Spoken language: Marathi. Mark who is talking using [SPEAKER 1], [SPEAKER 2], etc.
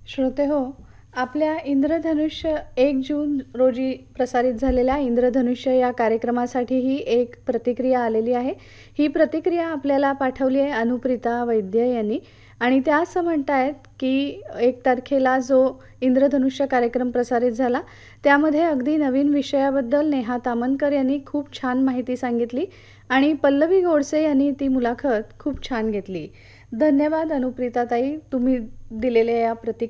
[SPEAKER 1] श्रोते हो, आपल्या इंद्रधनुष्य 1 जून रोजी प्रसारित झालेल्या इंद्रधनुष्य या कार्यक्रमासाठीही एक प्रतिक्रिया आलेली आहे. ही प्रतिक्रिया आपल्याला पाठवली आहे अनुप्रिता वैद्य यांनी आणि त्या असं म्हणतायत, की 1 तारखेला जो इंद्रधनुष्य कार्यक्रम प्रसारित झाला, त्यामध्ये अगदी नवीन विषयाबद्दल नेहा ताम्हनकर यांनी खूप छान माहिती सांगितली आणि पल्लवी गोडसे यांनी ती मुलाखत खूप छान घेतली. धन्यवाद अनुप्रिता ताई, तुम्ही दिलेल्या या